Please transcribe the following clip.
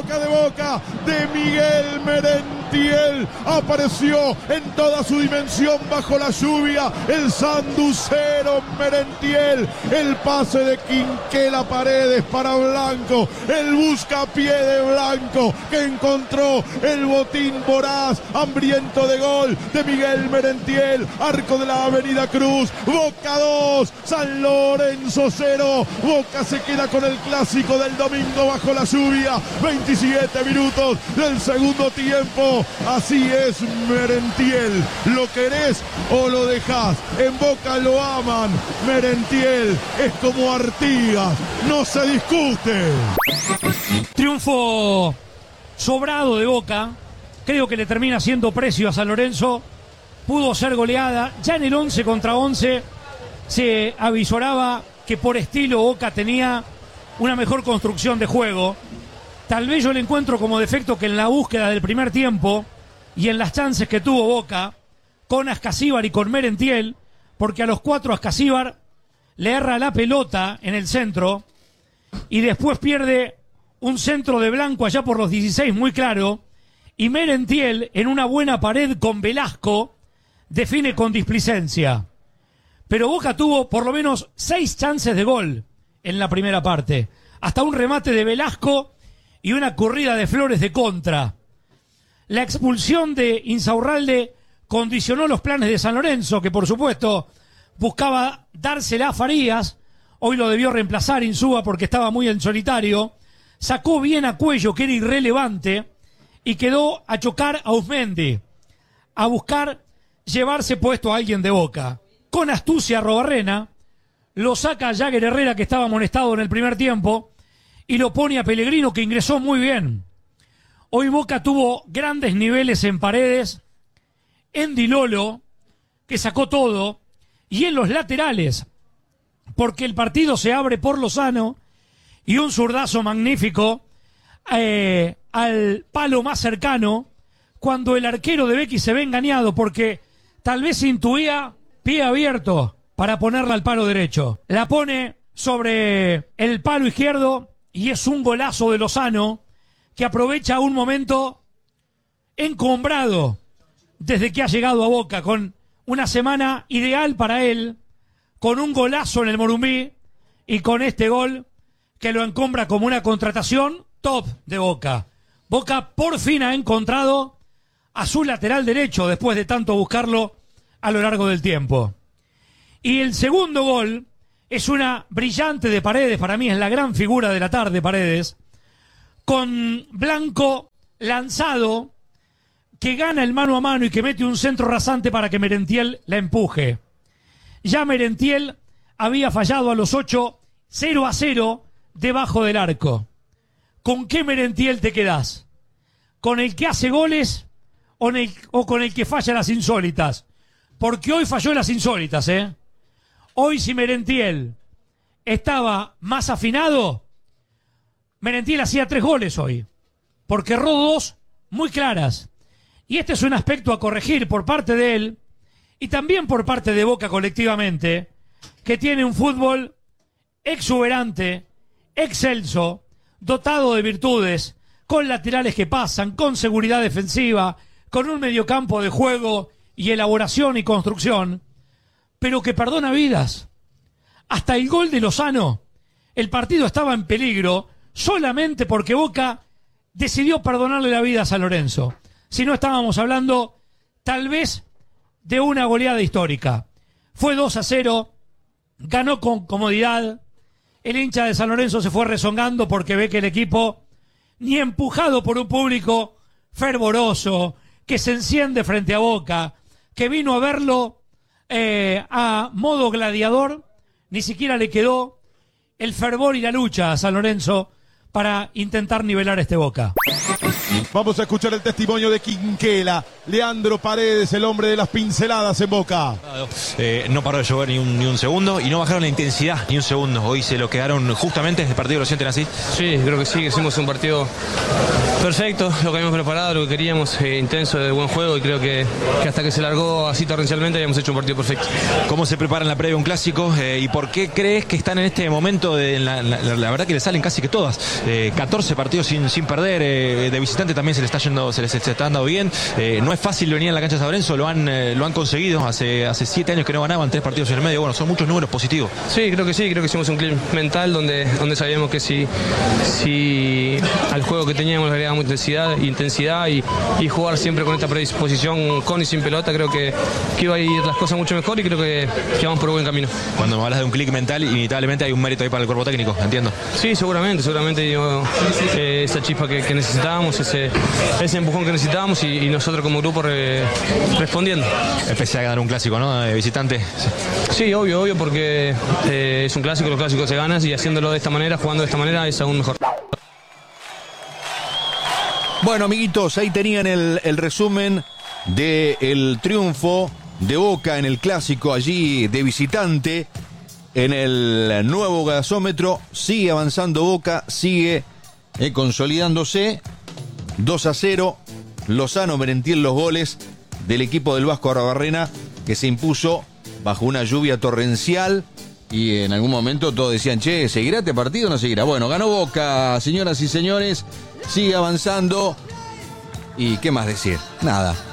de Boca, de Miguel Merentiel. Apareció en toda su dimensión bajo la lluvia el sanducero Merentiel. El pase de Quinquela Paredes para Blanco. El buscapié de Blanco que encontró el botín voraz, hambriento de gol de Miguel Merentiel. Arco de la Avenida Cruz. Boca 2, San Lorenzo 0. Boca se queda con el clásico del domingo bajo la lluvia. 27 minutos del segundo tiempo. Así es Merentiel. ¿Lo querés o lo dejás? En Boca lo aman. Merentiel es como Artigas. No se discute. Triunfo sobrado de Boca. Creo que le termina haciendo precio a San Lorenzo. Pudo ser goleada. Ya en el 11 contra 11 se avisoraba que por estilo Boca tenía una mejor construcción de juego. Tal vez yo le encuentro como defecto que en la búsqueda del primer tiempo y en las chances que tuvo Boca con Ascasíbar y con Merentiel, porque a los 4 Ascasíbar le erra la pelota en el centro y después pierde un centro de Blanco allá por los 16 muy claro, y Merentiel en una buena pared con Velasco define con displicencia. Pero Boca tuvo por lo menos 6 chances de gol en la primera parte. Hasta un remate de Velasco y una corrida de Flores de contra. La expulsión de Insaurralde condicionó los planes de San Lorenzo, que por supuesto buscaba dársela a Farías. Hoy lo debió reemplazar Insúa porque estaba muy en solitario. Sacó bien a Cuello, que era irrelevante, y quedó a chocar a Uzmendi, a buscar llevarse puesto a alguien de Boca. Con astucia Robarrena lo saca a Jagger Herrera, que estaba amonestado en el primer tiempo, y lo pone a Pellegrino, que ingresó muy bien. Hoy Boca tuvo grandes niveles en Paredes, en Di Lolo, que sacó todo, y en los laterales, porque el partido se abre por Lozano, y un zurdazo magnífico al palo más cercano, cuando el arquero de Becky se ve engañado, porque tal vez intuía pie abierto para ponerla al palo derecho. La pone sobre el palo izquierdo y es un golazo de Lozano, que aprovecha un momento encumbrado desde que ha llegado a Boca, con una semana ideal para él, con un golazo en el Morumbí y con este gol que lo encumbra como una contratación top de Boca. Boca por fin ha encontrado a su lateral derecho después de tanto buscarlo a lo largo del tiempo. Y el segundo gol es una brillante de Paredes, para mí es la gran figura de la tarde Paredes, con Blanco lanzado, que gana el mano a mano y que mete un centro rasante para que Merentiel la empuje. Ya Merentiel había fallado a los 8, 0-0 debajo del arco. ¿Con qué Merentiel te quedás? ¿Con el que hace goles o con el que falla las insólitas? Porque hoy falló las insólitas, ¿eh? Hoy si Merentiel estaba más afinado, Merentiel hacía 3 goles hoy, porque erró 2 muy claras. Y este es un aspecto a corregir por parte de él y también por parte de Boca colectivamente, que tiene un fútbol exuberante, excelso, dotado de virtudes, con laterales que pasan, con seguridad defensiva, con un mediocampo de juego y elaboración y construcción, pero que perdona vidas. Hasta el gol de Lozano, el partido estaba en peligro solamente porque Boca decidió perdonarle la vida a San Lorenzo. Si no, estábamos hablando tal vez de una goleada histórica. Fue 2-0, ganó con comodidad. El hincha de San Lorenzo se fue rezongando porque ve que el equipo, ni empujado por un público fervoroso, que se enciende frente a Boca, que vino a verlo a modo gladiador, ni siquiera le quedó el fervor y la lucha a San Lorenzo para intentar nivelar este Boca. Vamos a escuchar el testimonio de Quinquela. Leandro Paredes, el hombre de las pinceladas en Boca. No paró de llover ni un segundo y no bajaron la intensidad ni un segundo. Hoy se lo quedaron justamente desde el partido, ¿lo sienten así? Sí, creo que sí, que hicimos un partido perfecto, lo que habíamos preparado, lo que queríamos, intenso, de buen juego, y creo que hasta que se largó así torrencialmente habíamos hecho un partido perfecto. ¿Cómo se prepara en la previa un clásico y por qué crees que están en este momento? La verdad que le salen casi que todas. 14 partidos sin perder, de visitante también se les está dando bien. No es fácil venir a la cancha de San Lorenzo, lo han conseguido. Hace 7 años que no ganaban, 3 partidos en el medio. Bueno, son muchos números positivos. Sí, creo que hicimos un clip mental donde sabíamos que si al juego que teníamos le agregábamos intensidad y jugar siempre con esta predisposición con y sin pelota, creo que iba a ir las cosas mucho mejor, y creo que vamos por buen camino. Cuando me hablas de un clic mental, inevitablemente hay un mérito ahí para el cuerpo técnico, entiendo. Sí, seguramente dio esa chispa que necesitábamos, ese empujón que necesitábamos, y nosotros como grupo respondiendo. Empecé a ganar un clásico, ¿no? De visitante. Sí, obvio, porque es un clásico, los clásicos se ganan, y haciéndolo de esta manera, jugando de esta manera, es aún mejor. Bueno, amiguitos, ahí tenían el resumen del triunfo de Boca en el clásico allí de visitante en el nuevo gasómetro. Sigue avanzando Boca, sigue consolidándose. 2-0, Lozano, Merentiel los goles del equipo del Vasco Arbarrena, que se impuso bajo una lluvia torrencial. Y en algún momento todos decían, che, ¿seguirá este partido o no seguirá? Bueno, ganó Boca, señoras y señores, sigue avanzando. ¿Y qué más decir? Nada.